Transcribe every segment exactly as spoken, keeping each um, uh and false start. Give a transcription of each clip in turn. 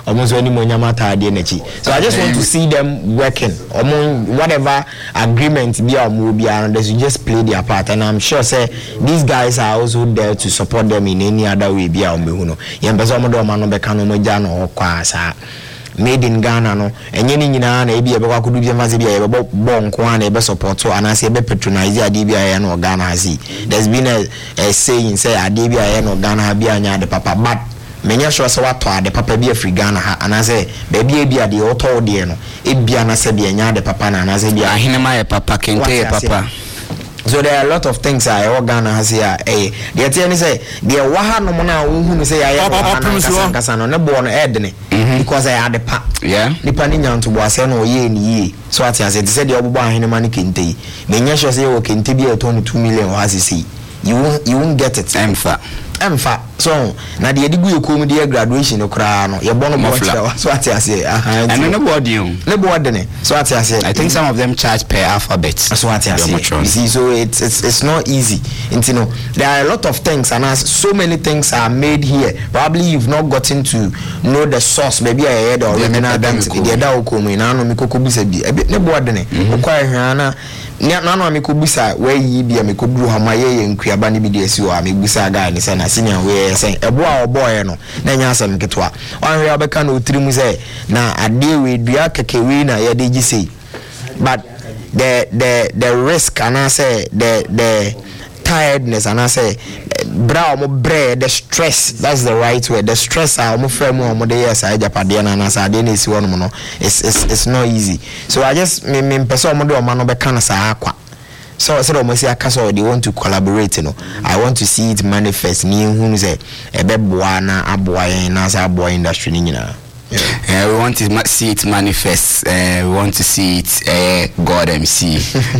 almost any monyamata energy. So I just want to see them working among whatever agreement be or move and they should just play their part. And I'm sure say these guys are also there to support them in any other way be or mehuno. Yambazo modo mano bekano mojano or kwasa. Made in Ghana no enye ni nyina na ebi ebe kwa kudu bi mfaze bi ebe bo nko an ebe support so and say ebe patronize ade bi aye no Ghana hazi. There's been a, a saying say ade bi aye no Ghana ha bi anya de papa but menya sure say wato ade papa bi afri Ghana ha and say baby e bi ade oto de no e bia na say bi anya de papa na na say bi ahenema ye papa kente ye papa. So there are a lot of things I organ has here. Eh, the attorney say the waha no mona who say I am kasa no ne born edne because I had the pa. Yeah. The paninyan to was no ye ni. So at as it said the obuba hene mani kente. Menya sure say o kente bi twenty-two million was see. You won't you won't get it. Emfa. Emfa. So na the edigu yokum the graduation okra no. Ye bono mo so at as say aha. And no board you. No board ne. So at as say I think some of them charge per alphabet. So at as say. You see so it's it's it's not easy. And you know there are a lot of things and as so many things are made here. Probably you've not gotten to know the source. Maybe I heard or remember identity. The da okomu na no mikoko bisa bi. Ne board ne. Okwa hwana na no amekobisa we yi bia mekobru ha maye ye nkuaba ne bi de asi o amebisa guy ne say na senior we say ebo a oboy no na nya asem ketwa wanwe abeka na otirimu say na ade we dua keke we na ye de gise but the the the risk and I say the the tiredness and I say bra mo bre the stress that's the right word the stress are mo frame mo de yes I japade na na sa de na esi wono no it's it's it's not easy so I just me me person mo de o ma no be kan sa akwa so so mo say aka so they want to collaborate you know I want to see it manifest ni hu say ebe boa na aboa yen na sa aboa industry ni nyina. Yeah, we want to see it manifest. Uh, we want to see it uh, God M C.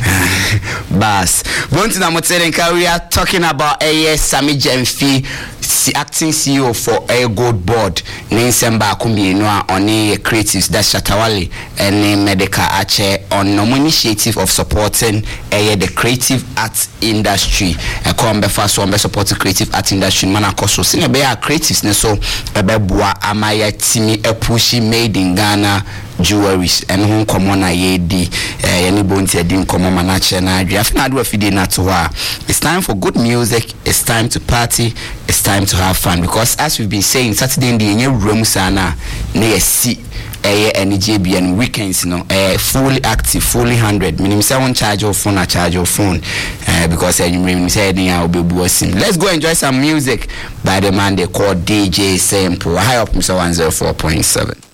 Bas. We are talking about A S Sami Jemfi, acting C E O for a Gold Board. Ninsemba Kumbi Noa on a creatives that Shatawale and medical ache on no initiative of supporting uh, the creative arts industry. A come first one support the creative art industry. Man, akoso sine be a creatives ne so ebe bua amaya timi pushy made in Ghana jewelries and home common ayedi any bonti din common manache na after do afide na to wa. It's time for good music, it's time to party, it's time to have fun because as we've been saying Saturday in the room sana na see eh any J B and weekends no eh fully active fully one hundred minimum seven charge your phone a charge your phone uh, because uh, you mean say I will be working. Let's go enjoy some music by the man they call D J Simple. High up Mister one oh four point seven.